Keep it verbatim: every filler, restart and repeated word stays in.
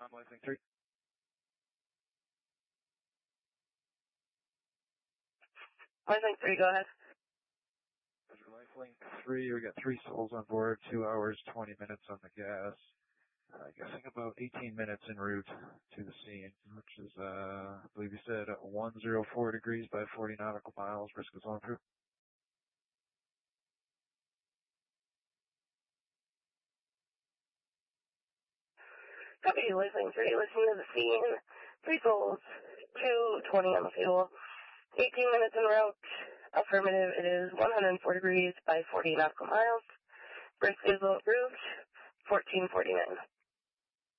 I'm Lifelink three. Lifelink three, go ahead. Lifelink three, we got three souls on board, two hours, twenty minutes on the gas. Uh, guessing about eighteen minutes en route to the scene, which is, uh, I believe you said one oh four degrees by forty nautical miles, risk is on through. Copy, Lifelink three, listening to the scene. Three souls, two twenty on the fuel. eighteen minutes en route. Affirmative, it is one hundred four degrees by forty nautical miles. Brisk is low approved, fourteen forty-nine.